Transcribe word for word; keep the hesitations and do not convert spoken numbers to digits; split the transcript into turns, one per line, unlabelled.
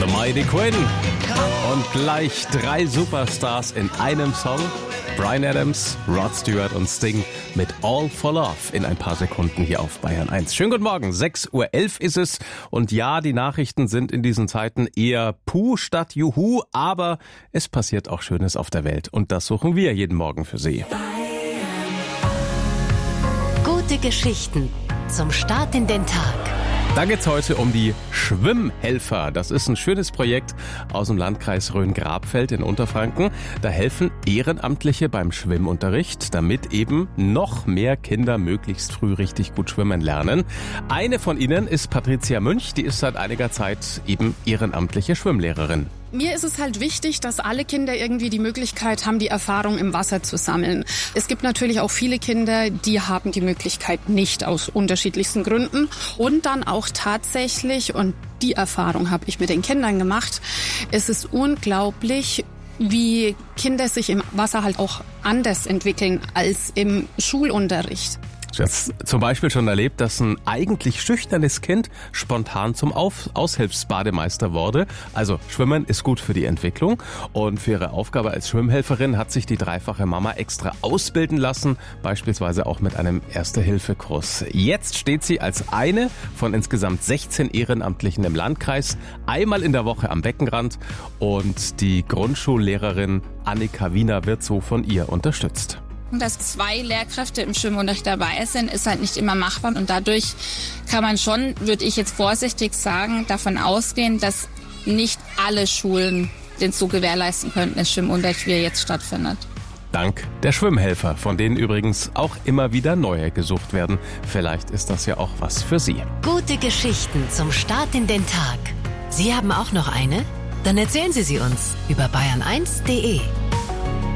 Mighty Quinn. Und gleich drei Superstars in einem Song. Bryan Adams, Rod Stewart und Sting mit All for Love in ein paar Sekunden hier auf Bayern eins. Schönen guten Morgen, sechs Uhr elf ist es. Und ja, die Nachrichten sind in diesen Zeiten eher Puh statt Juhu, aber es passiert auch Schönes auf der Welt. Und das suchen wir jeden Morgen für Sie.
Gute Geschichten zum Start in den Tag.
Da geht's heute um die Schwimmhelfer. Das ist ein schönes Projekt aus dem Landkreis Rhön-Grabfeld in Unterfranken. Da helfen Ehrenamtliche beim Schwimmunterricht, damit eben noch mehr Kinder möglichst früh richtig gut schwimmen lernen. Eine von ihnen ist Patricia Münch, die ist seit einiger Zeit eben ehrenamtliche Schwimmlehrerin.
Mir ist es halt wichtig, dass alle Kinder irgendwie die Möglichkeit haben, die Erfahrung im Wasser zu sammeln. Es gibt natürlich auch viele Kinder, die haben die Möglichkeit nicht, aus unterschiedlichsten Gründen. Und dann auch tatsächlich, und die Erfahrung habe ich mit den Kindern gemacht, es ist unglaublich, wie Kinder sich im Wasser halt auch anders entwickeln als im Schulunterricht.
Ich habe zum Beispiel schon erlebt, dass ein eigentlich schüchternes Kind spontan zum Auf- Aushilfsbademeister wurde. Also Schwimmen ist gut für die Entwicklung. Und für ihre Aufgabe als Schwimmhelferin hat sich die dreifache Mama extra ausbilden lassen, beispielsweise auch mit einem Erste-Hilfe-Kurs. Jetzt steht sie als eine von insgesamt sechzehn Ehrenamtlichen im Landkreis, einmal in der Woche am Beckenrand. Und die Grundschullehrerin Annika Wiener wird so von ihr unterstützt.
Dass zwei Lehrkräfte im Schwimmunterricht dabei sind, ist halt nicht immer machbar. Und dadurch kann man schon, würde ich jetzt vorsichtig sagen, davon ausgehen, dass nicht alle Schulen den so gewährleisten könnten, der Schwimmunterricht, wie er jetzt stattfindet.
Dank der Schwimmhelfer, von denen übrigens auch immer wieder neue gesucht werden. Vielleicht ist das ja auch was für Sie.
Gute Geschichten zum Start in den Tag. Sie haben auch noch eine? Dann erzählen Sie sie uns über bayern eins punkt de.